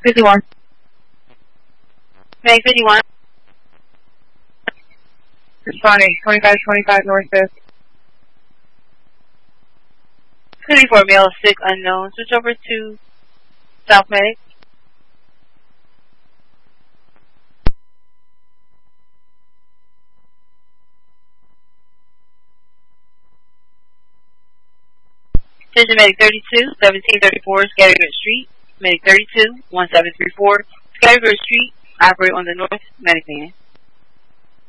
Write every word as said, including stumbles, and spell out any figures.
fifty-one. Meg fifty-one. Responding, twenty-five twenty-five North fifth. twenty-four male, sick, unknown. Switch over to South Meg. Attention Medic thirty-two, seventeen thirty-four, Scattergood Street. Medic thirty-two, one seven three four, Scattergood Street. Operate on the north medic van.